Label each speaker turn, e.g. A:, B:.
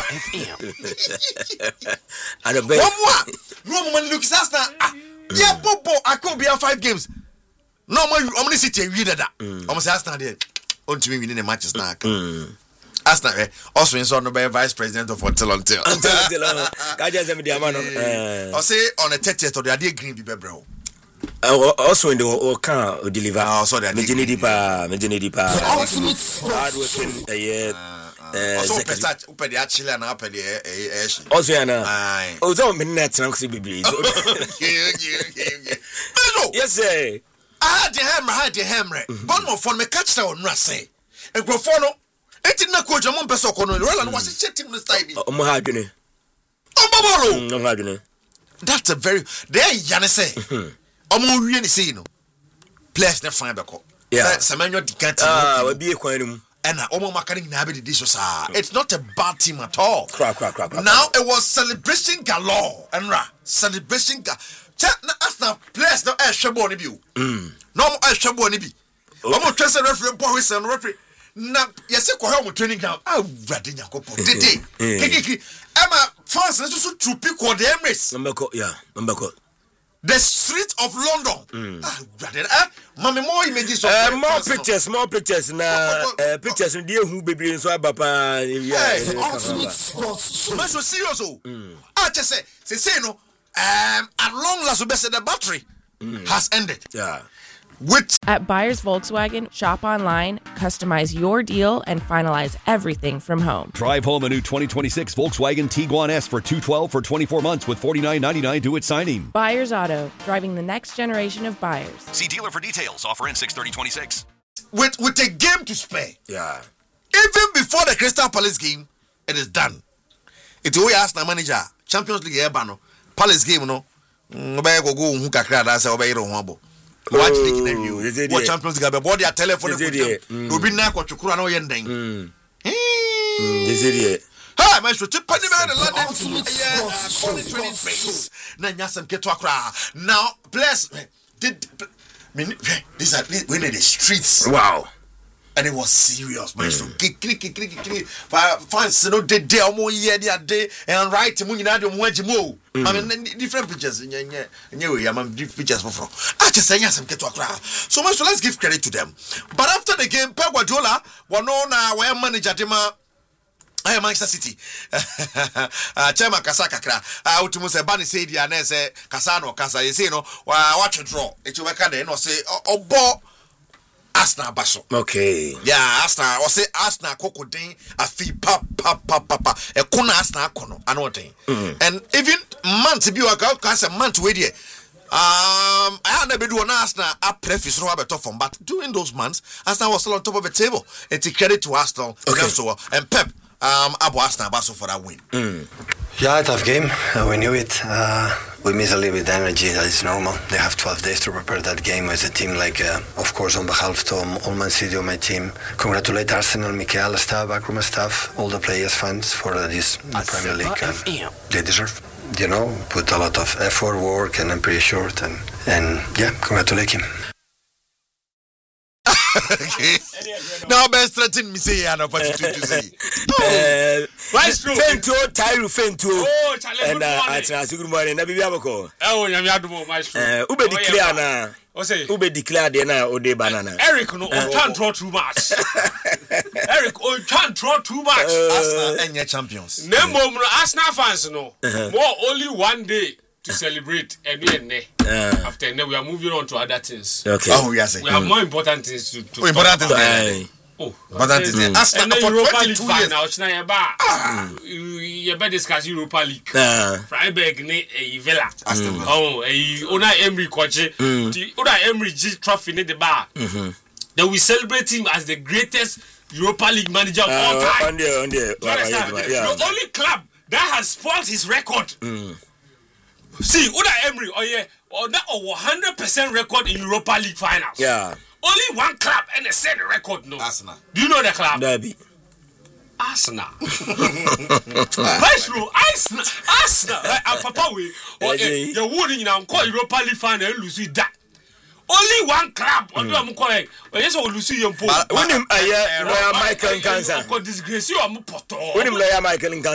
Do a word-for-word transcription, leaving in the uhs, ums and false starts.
A: F M.
B: And a bet.
C: One more. No man looks as now. Yeah, Popo, I could be on five games. No more. I'm gonna sit here read that. I'm gonna say Arsenal there. On to me winning the matches now. Arsenal also in no by vice president of Hotel Until.
B: Until until. Kaja send me the man.
C: I say on the thirtieth of the day green be bro.
B: Also in the car deliver.
C: Also the
B: Mejini dipa, Mejini dipa. Hard working. Yeah.
C: Also pesa upe the actually and up the eh.
B: Also yana. Oh, so me net na kusi bibi. Yes sir.
C: I had the hammer, I had the hammer. But no phone me catch that on say. E go follow. Eti na coach amon person kono. Roland was chatting the style.
B: Omo ha adwene.
C: Omo
B: Omo ha adwene.
C: That's a very there Yane say. Omo wie ni say no. Players na fine beko.
B: Yeah.
C: Semenyo Dikanti.
B: Ah, we be kwan mu.
C: And Omo Makani na be the dish so it's not a bad team at all.
B: Crack crack crack.
C: Now it was celebration galore. Enra. Celebration ga. Chat na Arsenal players no e hwebo ni bi o. Mm. No mo e hwebo ni bi. Omo twese referee boy whistle no referee. Na yese ko ha mo training ground. Ah, wade nyakopo. Dede. Kiki. Emma fans na so troopy ko the Emirates.
B: Mbeko, yeah, mbeko.
C: The streets of London. Mm. Ah, brother. Ah, mama more images of
B: uh, more pictures, more pictures. Na uh, pictures in the who baby so papa. Yeah.
C: Man, so serious oh. Ah, just say, say say no. Um, at long last, we said the battery mm. has ended.
B: Yeah.
C: With
D: at Buyers Volkswagen, shop online, customize your deal, and finalize everything from home.
E: Drive home a new twenty twenty-six Volkswagen Tiguan S for two twelve for twenty-four months with forty-nine ninety-nine due at signing.
D: Buyers Auto, driving the next generation of buyers.
F: See dealer for details. Offer in six thirty twenty-six.
C: With with a game to spare.
B: Yeah.
C: Even before the Crystal Palace game, it is done. It's we ask the manager Champions League ebano Palace game no. Oba go go hu kakra da say oba yero ho abo. Watch the game. What Champions League about their telephone. No be na kwachukuru na o yenden. Mm.
B: This idiot.
C: Hi, my should tip the man London. Yeah, twenty base. Na nyasam keto akra. Now, bless did these are we in the streets.
B: Wow.
C: And it was serious, man. So click, click, click, click, click. Fans, you know, they day almost year they day and right to money now. Don't want more. I mean, different pictures. Yeah, yeah, yeah. I'm different pictures for from. I just say yes, I'm get to a crowd. So much. So let's give credit to them. But after the game, Pep Guardiola, one on our manager, Dima. I am Manchester City. Chairman Kasaka kra. Ah, utumu se bani say dia na say Kasano Kasa. You say no, watch a draw. It will kind of no say obo. Arsenal baso.
B: Okay.
C: Yeah, Arsenal. I say Arsenal koko den afi pa pa pa pa pa. E kuna Arsenal kono. I know thing. And even month bi wa ka say month we there. Um, I had never do an Arsenal up preface no about from, but during those months, Arsenal was still on top of the table. It's a credit to Arsenal.
B: Okay.
C: So, and Pep, um, Abu Arsenal baso for that win.
B: Mm.
G: Yeah, tough game. Uh, we knew it. Uh, we miss a little bit of energy. That is normal. They have twelve days to prepare that game as a team. Like, uh, of course, on behalf of all Man City, my team, congratulate Arsenal, Mikel, staff, backroom staff, all the players, fans for uh, this Premier League. Um, they deserve. You know, put a lot of effort, work, and I'm pretty sure. And and yeah, congratulate him.
C: Okay. Now, best threaten me say, I know what to say.
B: What's true? Fento, Tyru Fento. Oh, and I tell you good morning. Nabi Biaboko.
A: Oh, I'm not doing my show.
B: Ube declare na. Ube declare de na ode banana.
A: Eric, no, I can't draw too much. Eric, I can't draw too much.
C: Arsenal and your champions.
A: Nemo, Arsenal fans, no. More only one day to celebrate and uh, after then we are moving on to other things.
B: Okay.
C: Oh, we are saying
A: we have more important things to, to
C: oh, important things.
A: Oh,
C: important things.
A: Mm.
C: Arsenal for
A: Europa
C: twenty-two
A: League
C: years.
A: Now, now you you better discuss Europa League.
B: Uh.
A: Freiburg ne e Villa.
C: Mm.
A: Oh, e Una Emery coach. The Una Emery G trophy ne the bar.
B: Mhm.
A: Then we celebrate him as the greatest Europa League manager of
B: uh,
A: all time.
B: On there, on there.
A: Yeah. The only club that has spoiled his record.
B: Mm.
A: See, Una Emery, oh yeah, or that or one hundred percent record in Europa League finals.
B: Yeah.
A: Only one club and the same record, no.
C: Arsenal.
A: Do you know the club?
B: Derby.
A: Arsenal. That's true. Arsenal. Arsenal. Like, Papa, we or you're winning now. Call Europa League final and lose that. Only one club. What do I'm calling? Yes, or lose your pool.
B: When him, I Michael Cancer.
A: Disgrace you, I'm a poto.
B: When him, Michael Cancer.